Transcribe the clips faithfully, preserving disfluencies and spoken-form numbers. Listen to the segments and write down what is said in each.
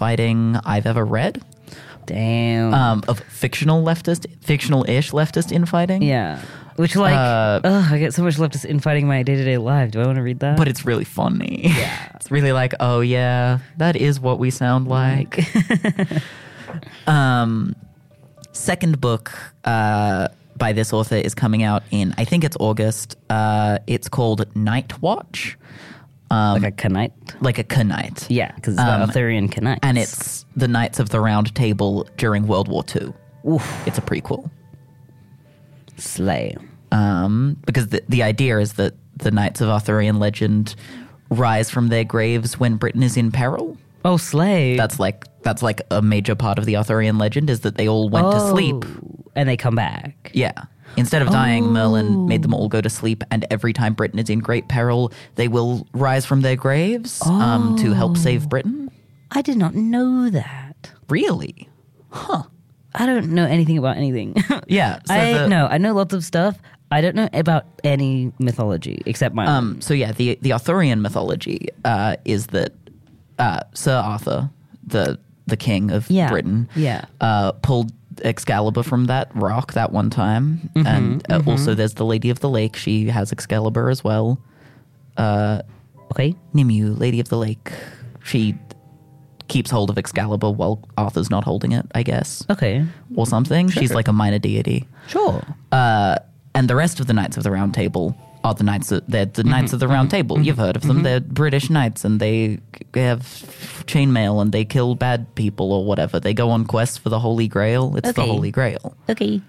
fighting I've ever read. Damn. Um, of fictional leftist, fictional-ish leftist infighting. Yeah. Which, like, Uh, ugh, I get so much leftist infighting in my day-to-day life. Do I want to read that? But it's really funny. Yeah. It's really like, oh yeah, that is what we sound like. um, second book uh, by this author is coming out in, I think it's August. Uh, it's called Night Watch. Um, like a Knight? like a Knight. Yeah, because it's about Um, Arthurian Knights. And it's the Knights of the Round Table during World War Two. Oof. It's a prequel. Slay. Um, because the, the idea is that the Knights of Arthurian legend rise from their graves when Britain is in peril. Oh, slay. That's like that's like a major part of the Arthurian legend is that they all went oh. to sleep. And they come back. Yeah. Instead of dying, Merlin made them all go to sleep, and every time Britain is in great peril, they will rise from their graves um, to help save Britain. I did not know that. Really? I don't know anything about anything. Yeah. So I the, know. I know lots of stuff. I don't know about any mythology except my own. Um, so yeah, the the Arthurian mythology uh, is that uh, Sir Arthur, the the king of Yeah. Britain, Yeah. uh, pulled Excalibur from that rock that one time, Mm-hmm, and uh, also there's the Lady of the Lake. She has Excalibur as well. Okay. Nimue, Lady of the Lake. She keeps hold of Excalibur while Arthur's not holding it, I guess, Okay. or something. She's like a minor deity. Sure. Uh, and the rest of the Knights of the Round Table are the Knights of, they're the Knights of the Round Table. You've heard of them. They're British knights, and they have chainmail, and they kill bad people or whatever. They go on quests for the Holy Grail. It's the Okay. Holy Grail. Okay.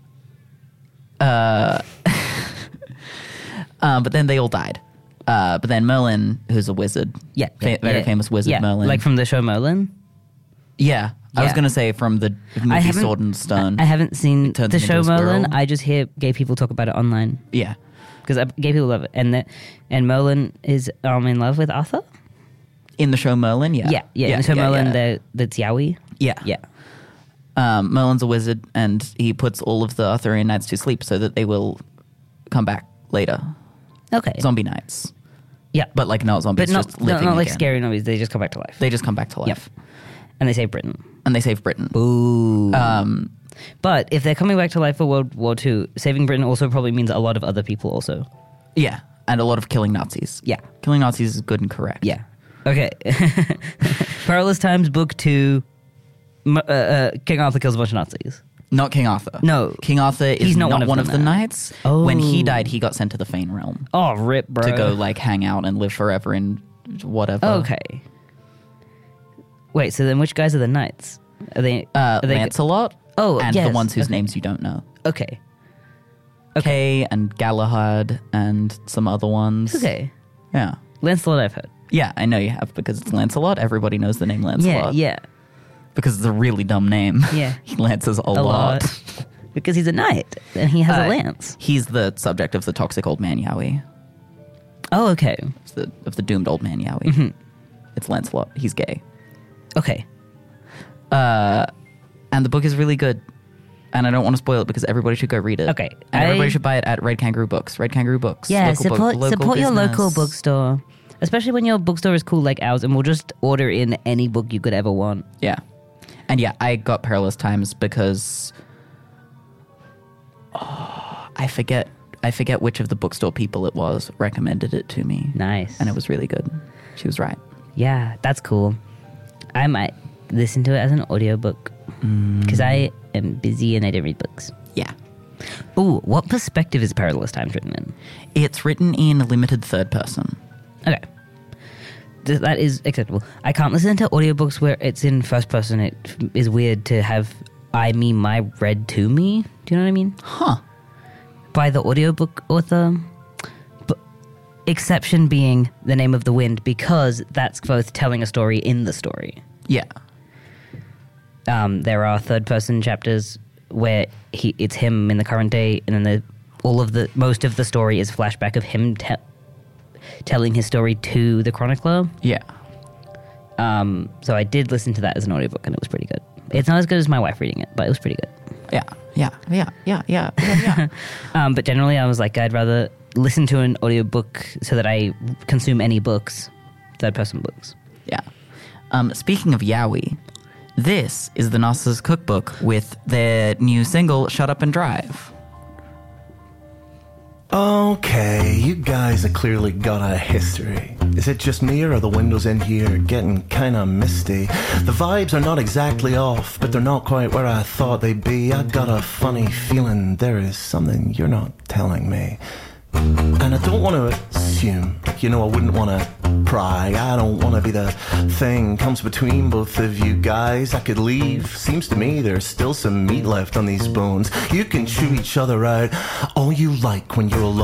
Um, but then they all died. Uh, but then Merlin, who's a wizard, Yeah. fa- yeah, very yeah. famous wizard yeah. Merlin. Like from the show Merlin? yeah, I was Yeah. going to say from the movie haven't- Sword and Stone. I haven't seen turns the him show into a Merlin. squirrel. I just hear gay people talk about it online. yeah, Because gay people love it. And the, and Merlin is um, in love with Arthur? in the show Merlin, yeah, Yeah. Yeah. in the show yeah, Merlin, yeah. The, that's Yowie? yeah, Yeah. Um, Merlin's a wizard, and he puts all of the Arthurian knights to sleep so that they will come back later. Okay. Zombie knights, yeah. but like not zombies, But not, just not, living not like again. scary zombies. They just come back to life. They just come back to life, Yep. And they save Britain. and they save Britain. Ooh. Um, But if they're coming back to life for World War Two, saving Britain also probably means a lot of other people also. yeah, and a lot of killing Nazis. Yeah. Killing Nazis is good and correct. Yeah. Okay. Perilous Times, Book Two. M- uh, uh, King Arthur kills a bunch of Nazis. Not King Arthur. No. King Arthur is He's not not, one one of of, them the now. knights. Oh. When he died, he got sent to the Fane Realm Oh, rip, bro. to go like hang out and live forever in whatever. Okay. Wait, so then which guys are the knights? Are they? Uh, are they Lancelot. Oh, and yes. the ones whose Okay. names you don't know. Okay. Kay and Galahad and some other ones. Okay. Yeah. Lancelot, I've heard. Yeah, I know you have because it's Lancelot. Everybody knows the name Yeah, Lancelot. yeah, Because it's a really dumb name. Yeah. he lances a, a lot. lot. Because he's a knight and he has Uh, a lance. He's the subject of the toxic old man Yowie. Oh, okay. It's the, of the doomed old man Yowie. Mm-hmm. It's Lancelot. He's gay. Okay. Uh, and the book is really good. And I don't want to spoil it because everybody should go read it. Okay, And I- everybody should buy it at Red Kangaroo Books. Red Kangaroo Books. Yeah, Local book- support local support your business. local bookstore. Especially when your bookstore is cool like ours and we'll just order in any book you could ever want. Yeah. And yeah, I got Perilous Times because oh, I forget I forget which of the bookstore people it was recommended it to me. Nice. And it was really good. She was right. Yeah, that's cool. I might listen to it as an audiobook because I am busy and I don't read books. Yeah. Ooh, what perspective is Perilous Times written in? It's written in limited third person. Okay. Th- That is acceptable. I can't listen to audiobooks where it's in first person. It f- is weird to have I, me, my read to me. Do you know what I mean? Huh. By the audiobook author. But exception being The Name of the Wind because that's both telling a story in the story. Yeah. Um, there are third person chapters where he it's him in the current day, and then the all of the most of the story is flashback of him te- telling his story to the chronicler. Yeah. Um, so I did listen to that as an audiobook, and it was pretty good. It's not as good as my wife reading it, but it was pretty good. Yeah. Yeah. Yeah. Yeah. Yeah. Yeah. yeah. Um, but generally, I was like, I'd rather listen to an audiobook so that I consume any books, third person books. Yeah. Um, speaking of Yowie, this is the Narcissus Cookbook with their new single, Shut Up and Drive. Okay, you guys have clearly got a history. Is it just me or are the windows in here getting kinda misty? The vibes are not exactly off, but they're not quite where I thought they'd be. I got a funny feeling there is something you're not telling me. And I don't want to assume, you know, I wouldn't want to pry. I don't want to be the thing comes between both of you guys. I could leave. Seems to me there's still some meat left on these bones. You can chew each other out all you like when you're alone.